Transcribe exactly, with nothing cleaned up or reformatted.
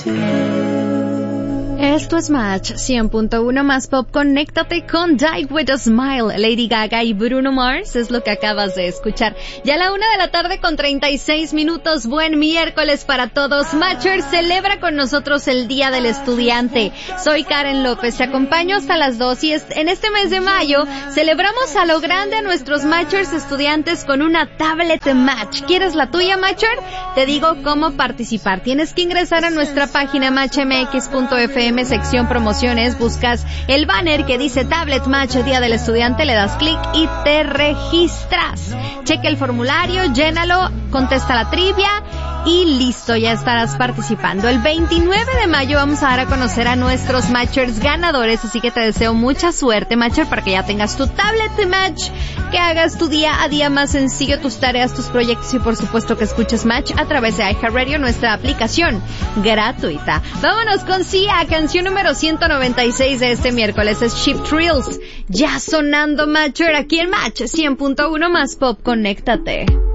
Esto es Match cien punto uno más pop. Conéctate con Die With a Smile, Lady Gaga y Bruno Mars, es lo que acabas de escuchar. Ya a la una de la tarde con treinta y seis minutos, buen miércoles para todos. Matcher celebra con nosotros el Día del Estudiante. Soy Karen López, te acompaño hasta las dos y es, en este mes de mayo celebramos a lo grande a nuestros Matchers estudiantes con una tablet Match. ¿Quieres la tuya, Matcher? Te digo cómo participar. Tienes que ingresar a nuestra página match m x punto f m, sección promociones, buscas el banner que dice Tablet Match Día del Estudiante, le das clic y te registras. Checa el formulario, llénalo, contesta la trivia y listo, ya estarás participando. El veintinueve de mayo vamos a dar a conocer a nuestros Matchers ganadores, así que te deseo mucha suerte, Matcher, para que ya tengas tu Tablet Match, que hagas tu día a día más sencillo, tus tareas, tus proyectos y por supuesto que escuches Match a través de iHeartRadio, nuestra aplicación gratuita. Vámonos con Sia, canción número ciento noventa y seis de este miércoles, es Cheap Thrills, ya sonando, Matcher, aquí en Match cien punto uno más pop. Conéctate.